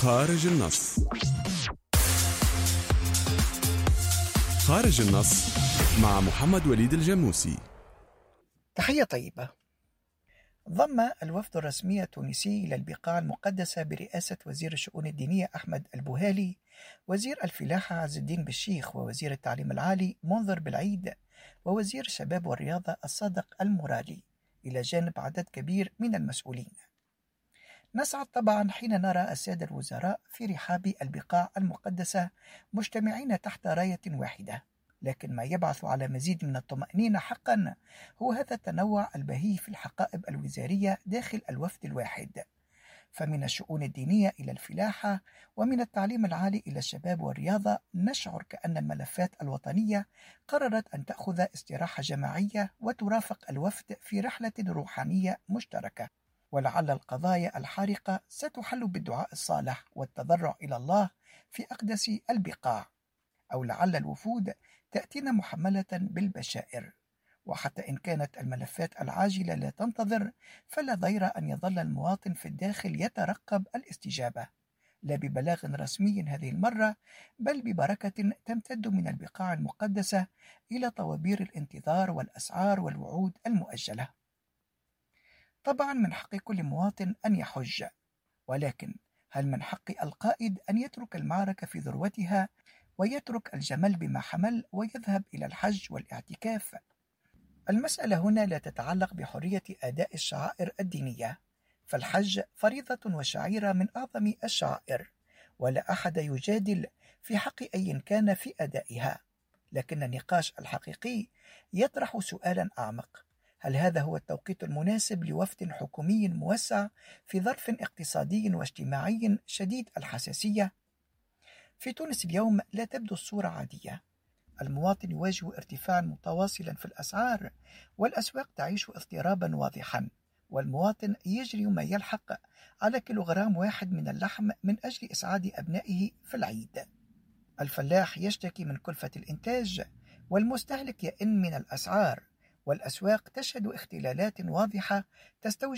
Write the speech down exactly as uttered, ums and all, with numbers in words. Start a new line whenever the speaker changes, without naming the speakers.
خارج النص. خارج النص مع محمد وليد الجموسي.
تحية طيبة. ضم الوفد الرسمي التونسي إلى البقاع المقدسة برئاسة وزير الشؤون الدينية أحمد البوهالي، وزير الفلاحة عز الدين بالشيخ، ووزير التعليم العالي منذر بالعيد، ووزير الشباب والرياضة الصادق المرادي، إلى جانب عدد كبير من المسؤولين. نسعد طبعا حين نرى السادة الوزراء في رحاب البقاع المقدسة مجتمعين تحت راية واحدة، لكن ما يبعث على مزيد من الطمأنينة حقا هو هذا التنوع البهي في الحقائب الوزارية داخل الوفد الواحد، فمن الشؤون الدينية إلى الفلاحة، ومن التعليم العالي إلى الشباب والرياضة، نشعر كأن الملفات الوطنية قررت أن تأخذ استراحة جماعية وترافق الوفد في رحلة روحانية مشتركة، ولعل القضايا الحارقة ستحل بالدعاء الصالح والتضرع إلى الله في أقدس البقاع، أو لعل الوفود تأتينا محملة بالبشائر. وحتى إن كانت الملفات العاجلة لا تنتظر، فلا ضير أن يظل المواطن في الداخل يترقب الاستجابة، لا ببلاغ رسمي هذه المرة، بل ببركة تمتد من البقاع المقدسة إلى طوابير الانتظار والأسعار والوعود المؤجلة. طبعا من حق كل مواطن أن يحج، ولكن هل من حق القائد أن يترك المعركة في ذروتها ويترك الجمل بما حمل ويذهب إلى الحج والاعتكاف؟ المسألة هنا لا تتعلق بحرية أداء الشعائر الدينية، فالحج فريضة وشعيرة من أعظم الشعائر، ولا أحد يجادل في حق أي كان في أدائها، لكن النقاش الحقيقي يطرح سؤالا أعمق: هل هذا هو التوقيت المناسب لوفد حكومي موسع في ظرف اقتصادي واجتماعي شديد الحساسية؟ في تونس اليوم لا تبدو الصورة عادية، المواطن يواجه ارتفاعا متواصلا في الأسعار، والأسواق تعيش اضطرابا واضحا، والمواطن يجري ما يلحق على كيلوغرام واحد من اللحم من أجل إسعاد أبنائه في العيد. الفلاح يشتكي من كلفة الإنتاج، والمستهلك يئن من الأسعار، والأسواق تشهد اختلالات واضحة تستوجب